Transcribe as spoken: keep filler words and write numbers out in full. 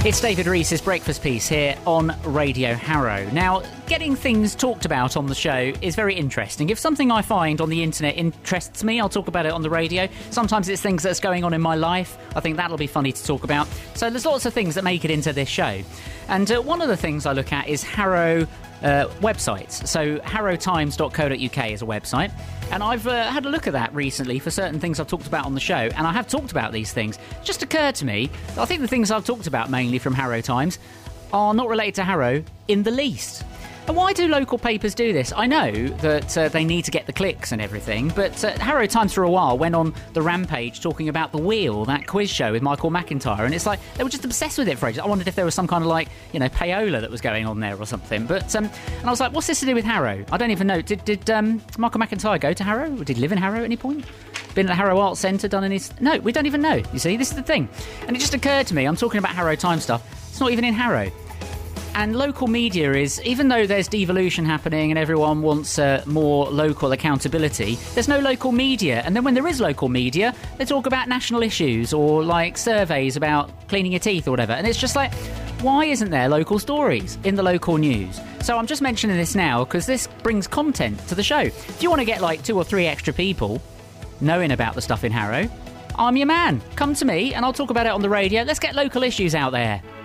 It's David Reese's Breakfast Piece here on Radio Harrow. Now, getting things talked about on the show is very interesting. If something I find on the internet interests me, I'll talk about it on the radio. Sometimes it's things that's going on in my life. I think that'll be funny to talk about. So there's lots of things that make it into this show. And uh, one of the things I look at is Harrow uh, websites. So harrow times dot co dot uk is a website. And I've uh, had a look at that recently for certain things I've talked about on the show. And I have talked about these things. It just occurred to me, I think the things I've talked about mainly from Harrow Times are not related to Harrow in the least. And why do local papers do this? I know that uh, they need to get the clicks and everything, but uh, Harrow Times for a while went on the rampage talking about The Wheel, that quiz show with Michael McIntyre, and it's like they were just obsessed with it for ages. I wondered if there was some kind of like, you know, payola that was going on there or something. But um, and I was like, what's this to do with Harrow? I don't even know. Did did um, Michael McIntyre go to Harrow? Or did he live in Harrow at any point? Been at the Harrow Arts Centre, done any... No, we don't even know, you see. This is the thing. And it just occurred to me, I'm talking about Harrow Times stuff, it's not even in Harrow. And local media is, even though there's devolution happening and everyone wants uh, more local accountability, there's no local media. And then when there is local media, they talk about national issues or like surveys about cleaning your teeth or whatever. And it's just like, why isn't there local stories in the local news? So I'm just mentioning this now because this brings content to the show. If you want to get like two or three extra people knowing about the stuff in Harrow, I'm your man. Come to me and I'll talk about it on the radio. Let's get local issues out there.